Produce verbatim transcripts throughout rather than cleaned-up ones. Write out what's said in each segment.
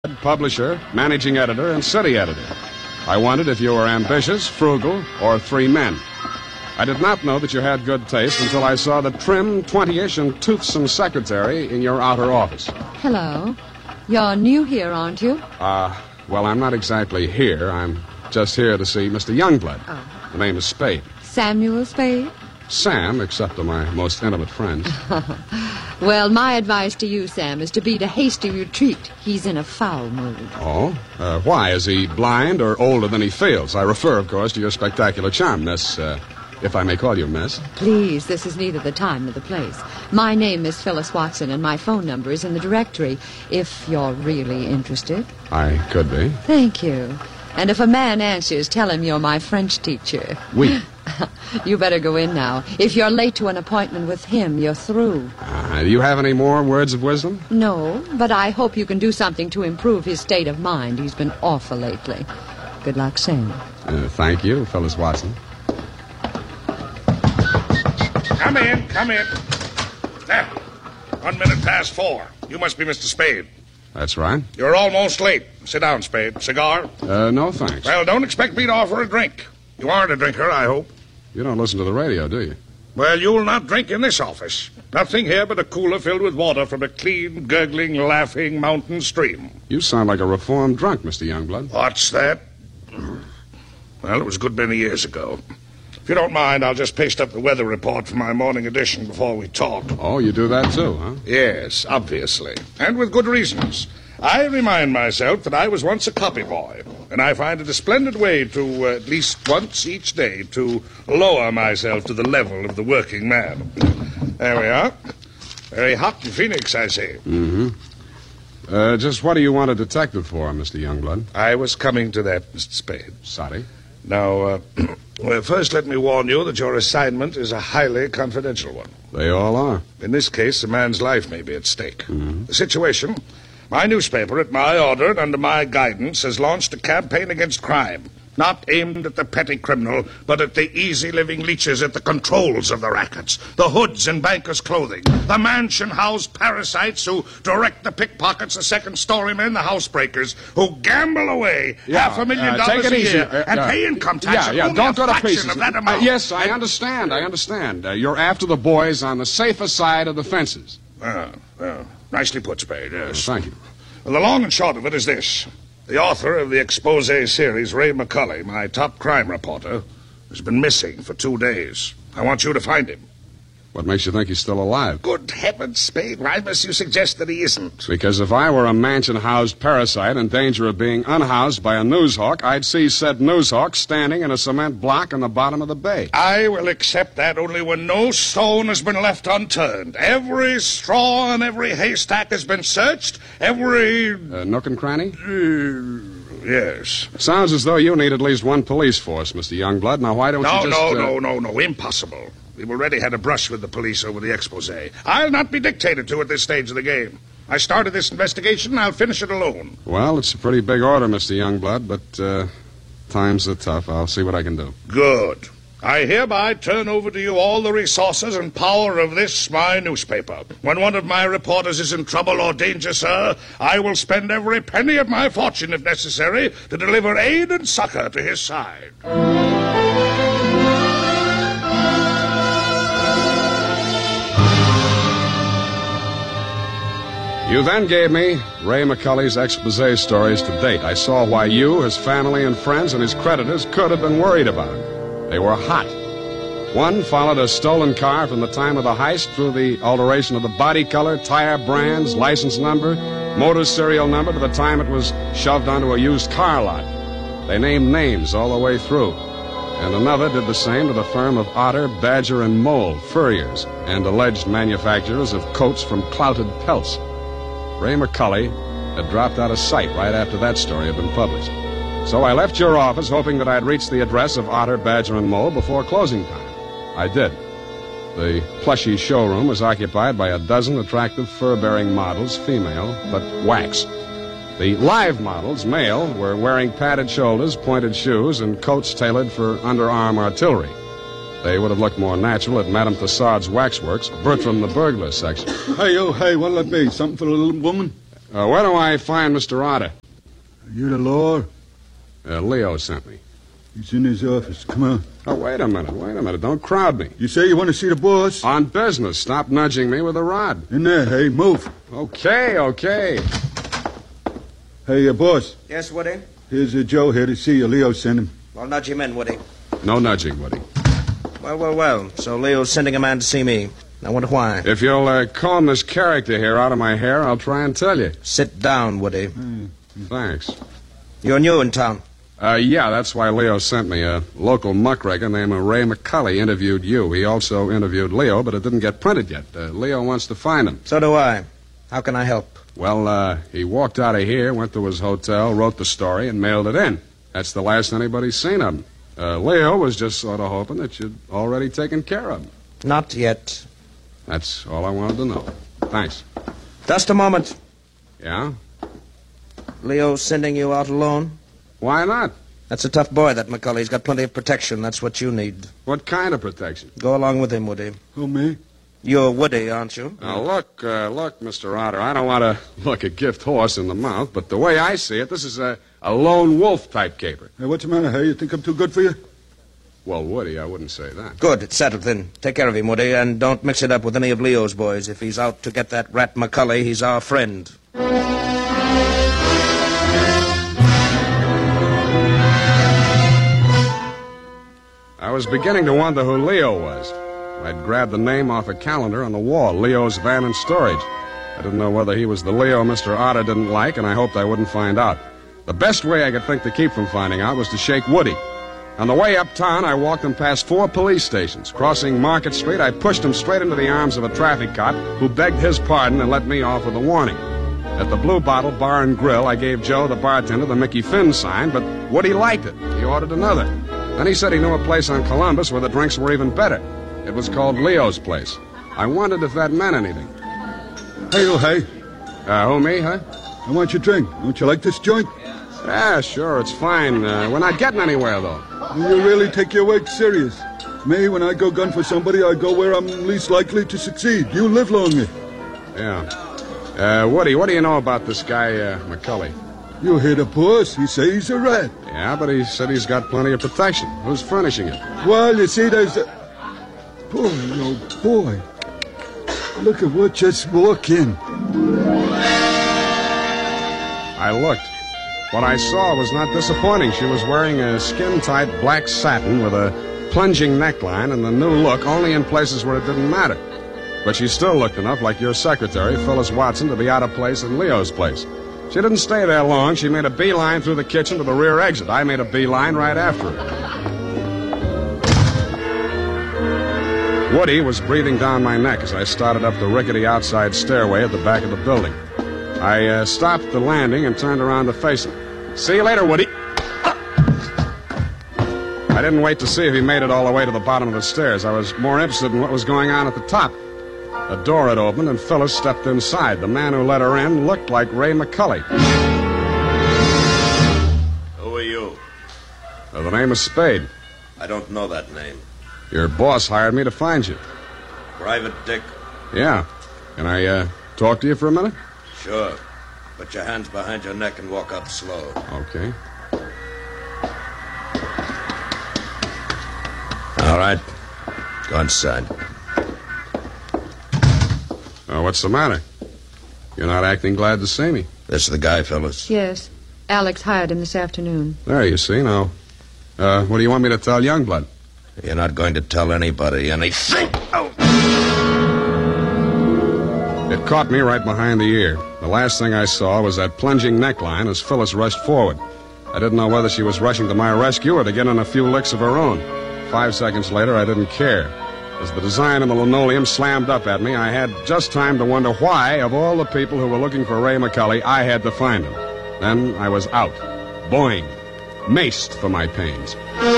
publisher, managing editor, and city editor. I wondered if you were ambitious, frugal, or three men. I did not know that you had good taste until I saw the trim, twenty-ish, and toothsome secretary in your outer office. Hello. You're new here, aren't you? Uh, well, I'm not exactly here. I'm just here to see Mister Youngblood. Oh. The name is Spade. Samuel Spade? Sam, except to my most intimate friends. Well, my advice to you, Sam, is to beat a hasty retreat. He's in a foul mood. Oh? Uh, why? Is he blind or older than he feels? I refer, of course, to your spectacular charm, Miss, uh, if I may call you Miss. Please, this is neither the time nor the place. My name is Phyllis Watson, and my phone number is in the directory, if you're really interested. I could be. Thank you. And if a man answers, tell him you're my French teacher. Oui. You better go in now. If you're late to an appointment with him, you're through. Uh, do you have any more words of wisdom? No, but I hope you can do something to improve his state of mind. He's been awful lately. Good luck, Sam. Uh, thank you, Phyllis Watson. Come in, come in. Now, one minute past four. You must be Mister Spade. That's right. You're almost late. Sit down, Spade. Cigar? Uh, no, thanks. Well, don't expect me to offer a drink. You aren't a drinker, I hope. You don't listen to the radio, do you? Well, you'll not drink in this office. Nothing here but a cooler filled with water from a clean, gurgling, laughing mountain stream. You sound like a reformed drunk, Mister Youngblood. What's that? Well, it was a good many years ago. If you don't mind, I'll just paste up the weather report for my morning edition before we talk. Oh, you do that too, huh? Yes, obviously. And with good reasons. I remind myself that I was once a copy boy, and I find it a splendid way to, uh, at least once each day, to lower myself to the level of the working man. There we are. Very hot in Phoenix, I say. Mm-hmm. Uh, just what do you want a detective for, Mister Youngblood? I was coming to that, Mister Spade. Sorry. Now, uh, well, first let me warn you that your assignment is a highly confidential one. They all are. In this case, a man's life may be at stake. Mm-hmm. The situation... My newspaper, at my order and under my guidance, has launched a campaign against crime. Not aimed at the petty criminal, but at the easy-living leeches at the controls of the rackets, the hoods in bankers' clothing, the mansion-house parasites who direct the pickpockets, the second-story men, the housebreakers, who gamble away yeah, half a million uh, dollars a easy. year uh, and uh, pay income tax. Yeah, yeah, only don't a go to fraction pieces. of that Uh, amount. yes, I and, understand, I understand. Uh, you're after the boys on the safer side of the fences. Uh, uh, nicely put, Spade, yes. Thank you. Well, the long and short of it is this. The author of the expose series, Ray McCully, my top crime reporter, has been missing for two days. I want you to find him. What makes you think he's still alive? Good heavens, Spade. Why must you suggest that he isn't? Because if I were a mansion-housed parasite in danger of being unhoused by a newshawk, I'd see said newshawk standing in a cement block on the bottom of the bay. I will accept that only when no stone has been left unturned. Every straw and every haystack has been searched. Every... Uh, nook and cranny? Uh, yes. Sounds as though you need at least one police force, Mister Youngblood. Now, why don't no, you just... No, uh... no, no, no, impossible. We've already had a brush with the police over the expose. I'll not be dictated to at this stage of the game. I started this investigation, and I'll finish it alone. Well, it's a pretty big order, Mister Youngblood, but uh, times are tough. I'll see what I can do. Good. I hereby turn over to you all the resources and power of this, my newspaper. When one of my reporters is in trouble or danger, sir, I will spend every penny of my fortune, if necessary, to deliver aid and succor to his side. You then gave me Ray McCully's expose stories to date. I saw why you, his family and friends, and his creditors could have been worried about him. They were hot. One followed a stolen car from the time of the heist through the alteration of the body color, tire brands, license number, motor serial number to the time it was shoved onto a used car lot. They named names all the way through. And another did the same to the firm of Otter, Badger, and Mole, furriers, and alleged manufacturers of coats from clouted pelts. Ray McCully had dropped out of sight right after that story had been published. So I left your office hoping that I'd reach the address of Otter, Badger, and Mole before closing time. I did. The plushy showroom was occupied by a dozen attractive fur-bearing models, female, but wax. The live models, male, were wearing padded shoulders, pointed shoes, and coats tailored for underarm artillery. They would have looked more natural at Madame Tussaud's waxworks, Bertram the burglar section. Hey, oh, hey, what'll it be? Something for the little woman? Uh, where do I find Mister Otter? You the law? Uh, Leo sent me. He's in his office. Come on. Oh, wait a minute, wait a minute. Don't crowd me. You say you want to see the boss? On business. Stop nudging me with a rod. In there, hey, move. Okay, okay. Hey, uh, boss. Yes, Woody? Here's uh, Joe here to see you. Leo sent him. Well, nudge him in, Woody. No nudging, Woody. Well, well, well. So Leo's sending a man to see me. I wonder why. If you'll uh, comb this character here out of my hair, I'll try and tell you. Sit down, Woody. Mm. Thanks. You're new in town. Uh, yeah, that's why Leo sent me. A local muckraker named Ray McCully interviewed you. He also interviewed Leo, but it didn't get printed yet. Uh, Leo wants to find him. So do I. How can I help? Well, uh, he walked out of here, went to his hotel, wrote the story, and mailed it in. That's the last anybody's seen of him. Uh, Leo was just sort of hoping that you'd already taken care of him. Not yet. That's all I wanted to know. Thanks. Just a moment. Yeah? Leo's sending you out alone? Why not? That's a tough boy, that McCully. He's got plenty of protection. That's what you need. What kind of protection? Go along with him, Woody. Who, me? You're Woody, aren't you? Now, look, uh, look, Mister Otter, I don't want to look a gift horse in the mouth, but the way I see it, this is a, a lone wolf type caper. Hey, what's the matter, hey? You think I'm too good for you? Well, Woody, I wouldn't say that. Good. It's settled then. Take care of him, Woody, and don't mix it up with any of Leo's boys. If he's out to get that rat McCully, he's our friend. I was beginning to wonder who Leo was. I'd grabbed the name off a calendar on the wall, Leo's Van and Storage. I didn't know whether he was the Leo Mister Otter didn't like, and I hoped I wouldn't find out. The best way I could think to keep from finding out was to shake Woody. On the way uptown, I walked him past four police stations. Crossing Market Street, I pushed him straight into the arms of a traffic cop who begged his pardon and let me off with a warning. At the Blue Bottle Bar and Grill, I gave Joe, the bartender, the Mickey Finn sign, but Woody liked it. He ordered another. Then he said he knew a place on Columbus where the drinks were even better. It was called Leo's Place. I wondered if that meant anything. Hey, oh, hey. Uh, who, me, huh? I want your drink. Don't you like this joint? Yeah, sure, it's fine. Uh, we're not getting anywhere, though. You really take your work serious. Me, when I go gun for somebody, I go where I'm least likely to succeed. You live longer. Yeah. Uh, Woody, what do you know about this guy, uh, McCully? You hear the boss. He say he's a rat. Yeah, but he said he's got plenty of protection. Who's furnishing it? Well, you see, there's a... Boy, oh, boy. Look at what just walked in. I looked. What I saw was not disappointing. She was wearing a skin-tight black satin with a plunging neckline and the new look only in places where it didn't matter. But she still looked enough like your secretary, Phyllis Watson, to be out of place in Leo's place. She didn't stay there long. She made a beeline through the kitchen to the rear exit. I made a beeline right after her. Woody was breathing down my neck as I started up the rickety outside stairway at the back of the building. I uh, stopped the landing and turned around to face him. See you later, Woody. I didn't wait to see if he made it all the way to the bottom of the stairs. I was more interested in what was going on at the top. The door had opened and Phyllis stepped inside. The man who let her in looked like Ray McCully. Who are you? Uh, the name is Spade. I don't know that name. Your boss hired me to find you. Private Dick? Yeah. Can I uh, talk to you for a minute? Sure. Put your hands behind your neck and walk up slow. Okay. All right. Go inside. Uh, what's the matter? You're not acting glad to see me. This the guy, Phyllis? Yes. Alex hired him this afternoon. There, you see, now. Uh, what do you want me to tell Youngblood? You're not going to tell anybody anything. Oh. It caught me right behind the ear. The last thing I saw was that plunging neckline as Phyllis rushed forward. I didn't know whether she was rushing to my rescue or to get in a few licks of her own. Five seconds later, I didn't care. As the design on the linoleum slammed up at me, I had just time to wonder why, of all the people who were looking for Ray McCully, I had to find him. Then I was out. Boing. Maced for my pains.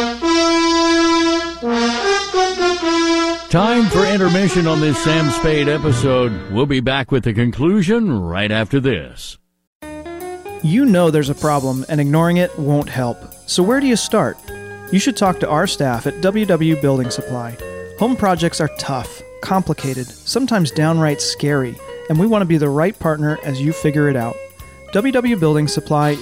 Time for intermission on this Sam Spade episode. We'll be back with the conclusion right after this. You know there's a problem, and ignoring it won't help. So where do you start? You should talk to our staff at W W Building Supply. Home projects are tough, complicated, sometimes downright scary, and we want to be the right partner as you figure it out. W W Building Supply